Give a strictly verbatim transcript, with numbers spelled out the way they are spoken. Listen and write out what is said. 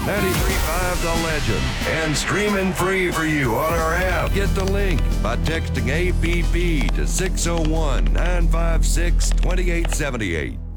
ninety-three point five The Legend. And streaming free for you on our app. Get the link by texting A P P to six oh one, nine five six, two eight seven eight.